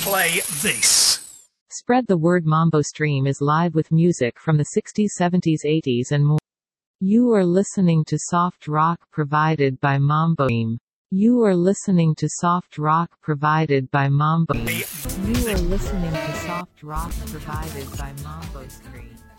play this. Spread the word. Mambo Stream is live with music from the 60s, 70s, 80s and more. You are listening to soft rock provided by Mambo Stream. You are listening to soft rock provided by Mambo. You are listening to soft rock provided by Mambo Stream.